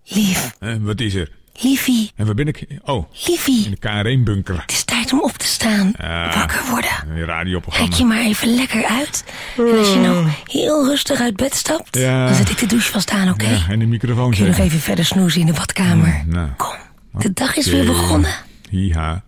Lief. Wat is er? Liefie. En waar ben ik? Oh, Liefie. in de KR1-bunker. Het is tijd om op te staan. Wakker worden. Een radioprogramma. Kijk je maar even lekker uit. En als je nou heel rustig uit bed stapt, dan zet ik de douche vast aan, oké? Ja, en de microfoon Kun je nog even verder snoezen in de badkamer? Nou. Kom, de dag is weer begonnen. Hiha.